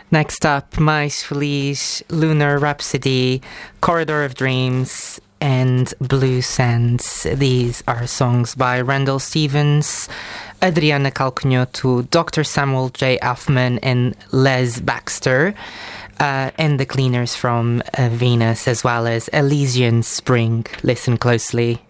Next up, Mais Feliz, Lunar Rhapsody, Corridor of Dreams, and Blue Sands. These are songs by Randall Stevens, Adriana Calcanhoto, Dr. Samuel J. Affman, and Les Baxter, and the Cleaners from Venus, as well as Elysian Spring. Listen closely.